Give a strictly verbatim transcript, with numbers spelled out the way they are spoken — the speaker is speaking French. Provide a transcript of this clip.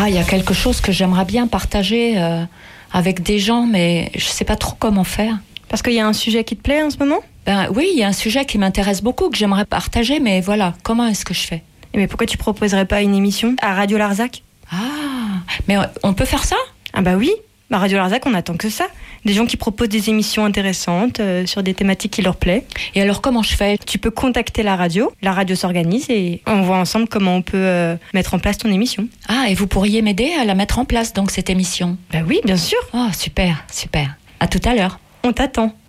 Ah, il y a quelque chose que j'aimerais bien partager euh, avec des gens, mais je sais pas trop comment faire. Parce qu'il y a un sujet qui te plaît en ce moment ? Ben oui, il y a un sujet qui m'intéresse beaucoup, que j'aimerais partager, mais voilà, comment est-ce que je fais ? Mais pourquoi tu proposerais pas une émission à Radio Larzac ? Ah, mais on peut faire ça ? Ah bah oui, à Radio Larzac, on attend que ça. Des gens qui proposent des émissions intéressantes euh, sur des thématiques qui leur plaisent. Et alors comment je fais ? Tu peux contacter la radio, la radio s'organise et on voit ensemble comment on peut euh, mettre en place ton émission. Ah, et vous pourriez m'aider à la mettre en place, donc, cette émission ? Bah oui, bien sûr. Oh, super, super. À tout à l'heure. On t'attend.